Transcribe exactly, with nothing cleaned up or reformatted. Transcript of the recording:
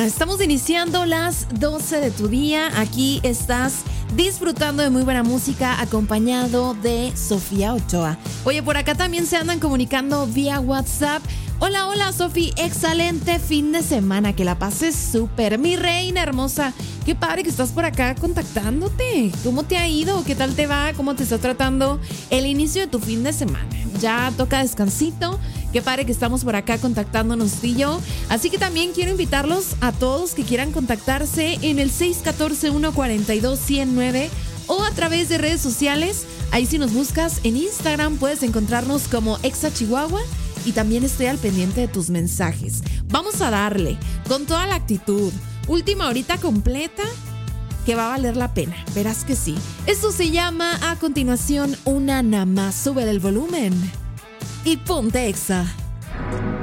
Estamos iniciando las doce de tu día. Aquí estás disfrutando de muy buena música acompañado de Sofía Ochoa. Oye, por acá también se andan comunicando vía WhatsApp. Hola, hola, Sofi. Excelente fin de semana. Que la pases súper. Mi reina hermosa. Qué padre que estás por acá contactándote. ¿Cómo te ha ido? ¿Qué tal te va? ¿Cómo te está tratando el inicio de tu fin de semana? Ya toca descansito. Qué padre que estamos por acá contactándonos tú y yo. Así que también quiero invitarlos a todos que quieran contactarse en el seis uno cuatro, uno cuatro dos, uno cero nueve o a través de redes sociales. Ahí si nos buscas en Instagram puedes encontrarnos como Exa Chihuahua. Y también estoy al pendiente de tus mensajes. Vamos a darle con toda la actitud. Última horita completa que va a valer la pena. Verás que sí. Esto se llama a continuación Una Nada Más. Sube el volumen y ponte Exa.